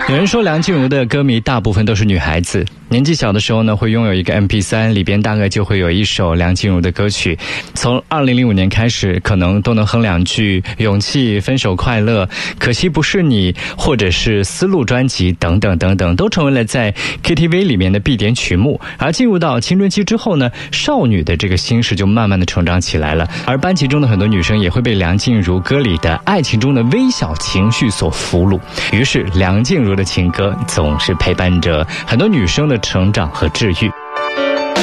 有人说梁静茹的歌迷大部分都是女孩子，年纪小的时候呢，会拥有一个 MP3， 里边大概就会有一首梁静茹的歌曲。从2005年开始，可能都能哼两句勇气、分手快乐、可惜不是你，或者是丝路专辑等等等等，都成为了在 KTV 里面的必点曲目。而进入到青春期之后呢，少女的这个心事就慢慢的成长起来了，而班级中的很多女生也会被梁静茹歌里的爱情中的微小情绪所俘虏，于是梁静茹的情歌总是陪伴着很多女生的成长和治愈。